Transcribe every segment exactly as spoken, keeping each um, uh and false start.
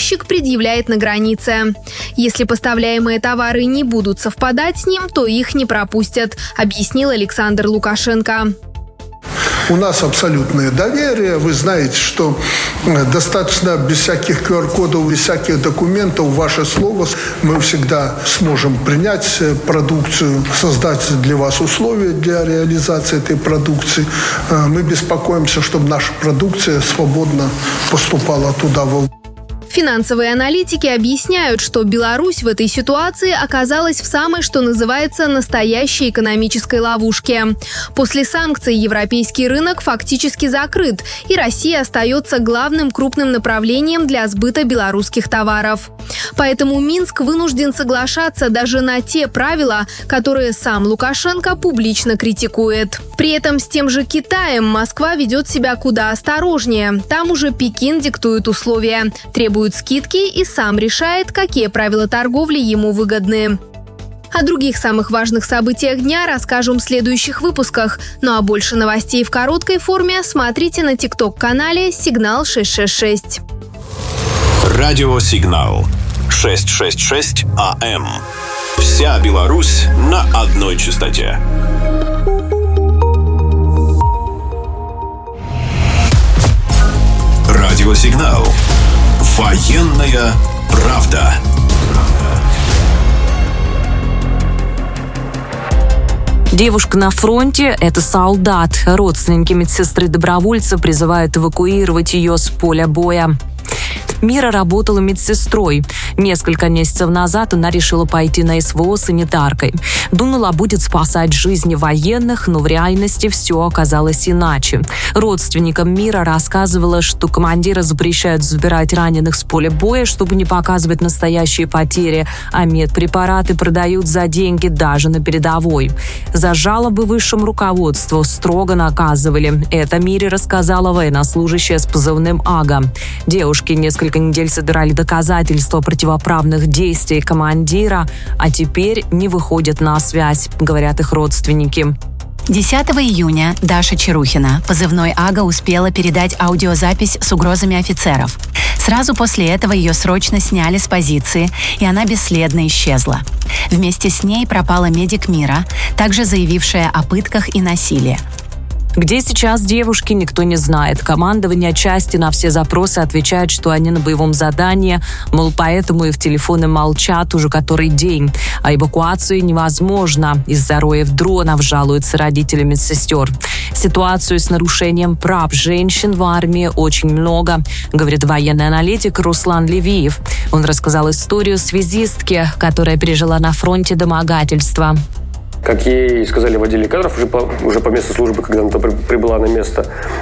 грузчик предъявляет на границе. Если поставляемые товары не будут совпадать с ним, то их не пропустят, объяснил Александр Лукашенко. У нас абсолютное доверие. Вы знаете, что достаточно без всяких ку ар кодов, без всяких документов, ваше слово, мы всегда сможем принять продукцию, создать для вас условия для реализации этой продукции. Мы беспокоимся, чтобы наша продукция свободно поступала туда. Финансовые аналитики объясняют, что Беларусь в этой ситуации оказалась в самой, что называется, настоящей экономической ловушке. После санкций европейский рынок фактически закрыт, и Россия остается главным крупным направлением для сбыта белорусских товаров. Поэтому Минск вынужден соглашаться даже на те правила, которые сам Лукашенко публично критикует. При этом с тем же Китаем Москва ведет себя куда осторожнее. Там уже Пекин диктует условия, требует скидки и сам решает, какие правила торговли ему выгодны. О других самых важных событиях дня расскажем в следующих выпусках. Ну а больше новостей в короткой форме смотрите на тикток-канале «Сигнал шесть шесть шесть». Радио «Сигнал» шестьсот шестьдесят шесть А М. Вся Беларусь на одной частоте. Радио «Сигнал». Военная правда. Девушка на фронте – это солдат. Родственники медсестры-добровольца призывают эвакуировать ее с поля боя. Мира работала медсестрой. Несколько месяцев назад она решила пойти на эс вэ о санитаркой. Думала, будет спасать жизни военных, но в реальности все оказалось иначе. Родственникам Мира рассказывала, что командиры запрещают забирать раненых с поля боя, чтобы не показывать настоящие потери, а медпрепараты продают за деньги даже на передовой. За жалобы высшему руководству строго наказывали. Это Мире рассказала военнослужащая с позывным «Ага». Девушки несколько недель собирали доказательства противоправных действий командира, а теперь не выходят на связь, говорят их родственники. десятого июня Даша Чарухина, позывной «Ага», успела передать аудиозапись с угрозами офицеров. Сразу после этого ее срочно сняли с позиции, и она бесследно исчезла. Вместе с ней пропала медик Мира, также заявившая о пытках и насилии. Где сейчас девушки, никто не знает. Командование части на все запросы отвечает, что они на боевом задании, мол, поэтому и в телефоны молчат уже который день. А эвакуацию невозможно. Из-за роев дронов жалуются родители медсестер. Ситуацию с нарушением прав женщин в армии очень много, говорит военный аналитик Руслан Левиев. Он рассказал историю связистки, которая пережила на фронте домогательства. Как ей сказали в отделе кадров уже по, уже по месту службы, когда она прибыла на место,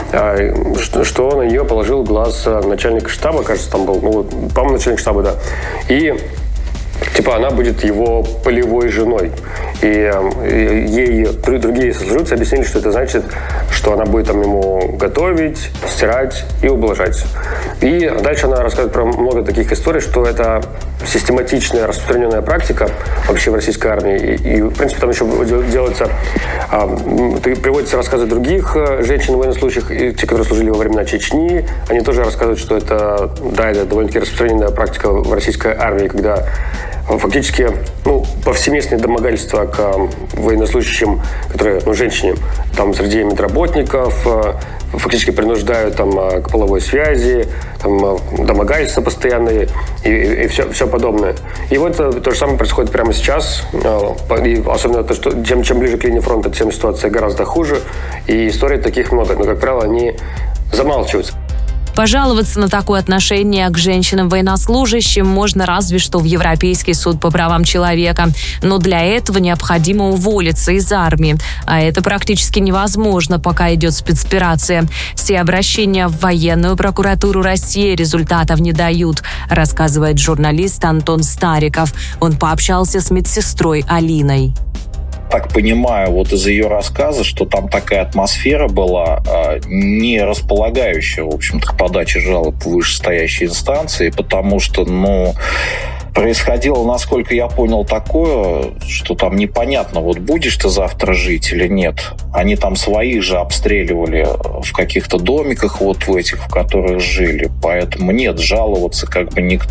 что на нее положил глаз начальник штаба, кажется, там был, ну, по-моему, начальник штаба, да. И типа она будет его полевой женой. И, и ей другие сослуживцы объяснили, что это значит, что она будет там ему готовить, стирать и ублажать. И дальше она рассказывает про много таких историй, что это систематичная, распространенная практика вообще в российской армии. И, и в принципе, там еще делается, а, приводятся рассказы других женщин военнослужащих, и те, которые служили во времена Чечни, они тоже рассказывают, что это, да, это довольно-таки распространенная практика в российской армии, когда фактически, ну, повсеместные домогательства к военнослужащим, которые, ну, женщине, там, среди медработников, фактически принуждают там к половой связи, там, домогательства постоянные и, и, и все, все подобное. И вот то же самое происходит прямо сейчас. И особенно то, что чем, чем ближе к линии фронта, тем ситуация гораздо хуже. И историй таких много. Но, как правило, они замалчиваются. Пожаловаться на такое отношение к женщинам-военнослужащим можно разве что в Европейский суд по правам человека. Но для этого необходимо уволиться из армии. А это практически невозможно, пока идет спецоперация. Все обращения в военную прокуратуру России результатов не дают, рассказывает журналист Антон Стариков. Он пообщался с медсестрой Алиной. Так понимаю, вот из ее рассказа, что там такая атмосфера была, не располагающая, в общем-то, к подаче жалоб в вышестоящей инстанции, потому что, ну, происходило, насколько я понял, такое, что там непонятно, вот будешь ты завтра жить или нет. Они там своих же обстреливали в каких-то домиках, вот в этих, в которых жили, поэтому нет, жаловаться как бы никто